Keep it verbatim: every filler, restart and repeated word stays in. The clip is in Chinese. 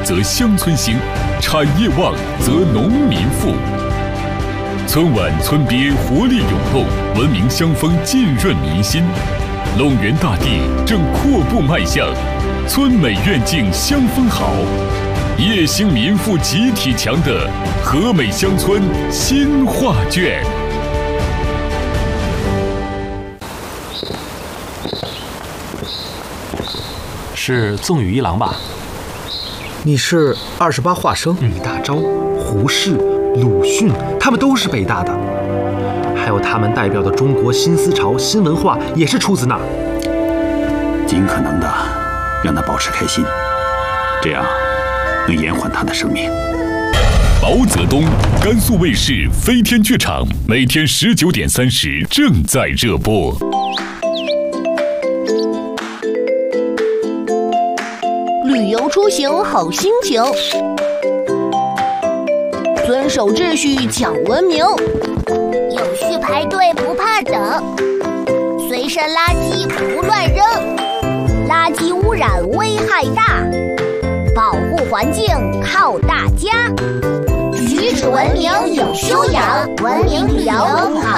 则乡村兴，产业旺则农民富。村晚村别活力涌动，文明乡风浸润民心。陇源大地正阔步迈向村美院境乡风好，业兴民富集体强的和美乡村新画卷。 是纵羽一郎吧？ 你是二十八画生，李大钊、胡适、鲁迅，他们都是北大的，还有他们代表的中国新思潮、新文化也是出自那儿。 尽可能的让他保持开心，这样能延缓他的生命。 毛泽东，甘肃卫视飞天剧场，每天十九点三十正在热播。 旅游出行好心情，遵守秩序讲文明， 有序排队不怕等，随身垃圾不乱扔，垃圾污染危害大，保护环境靠大家，举止文明有修养，文明旅游好。